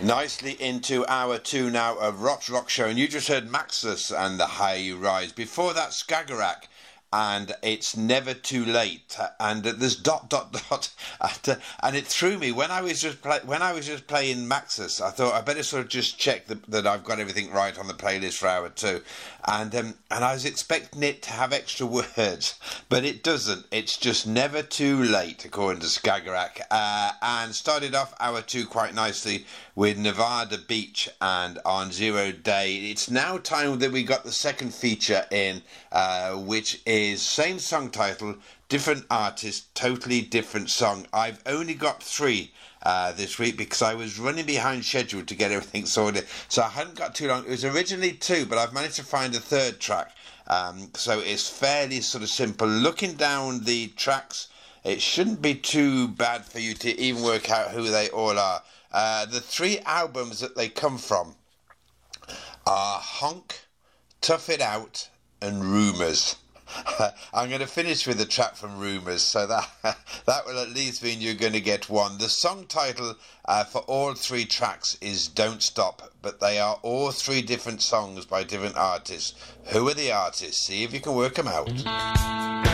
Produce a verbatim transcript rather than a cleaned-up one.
Nicely into hour two now of Rock's Rock Show, and you just heard Maxus and The Higher You Rise. Before that, Skagerrak and It's Never Too Late, and there's dot dot dot, and, uh, and it threw me when I was just play, when I was just playing Maxus. I thought I better sort of just check that, that I've got everything right on the playlist for hour two, and um, and I was expecting it to have extra words, but it doesn't. It's just never too late, according to Skagerrak, uh, and started off hour two quite nicely with Nevada Beach and On Zero Day. It's now time that we got the second feature in, uh, which is same song title, different artist, totally different song. I've only got three uh, this week because I was running behind schedule to get everything sorted, so I hadn't got too long. It was originally two, but I've managed to find a third track, um, so it's fairly sort of simple. Looking down the tracks, it shouldn't be too bad for you to even work out who they all are. Uh, the three albums that they come from are Honk, Tough It Out and Rumours. I'm going to finish with the track from Rumours, so that that will at least mean you're going to get one. The song title uh, for all three tracks is Don't Stop, but they are all three different songs by different artists. Who are the artists? See if you can work them out.